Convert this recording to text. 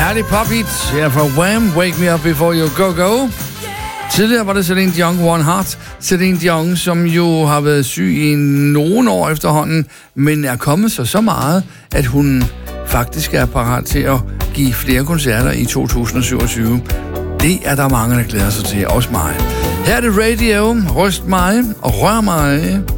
Herlig pop-hit her fra Wham! Wake Me Up Before You Go Go. Tidligere var det Celine Dion, One Heart. Celine Dion, som jo har været syg i nogle år efterhånden, men er kommet så meget, at hun faktisk er parat til at give flere koncerter i 2027. Det er der mange, der glæder sig til, også mig. Her er det Radio, Ryst mig og rør mig.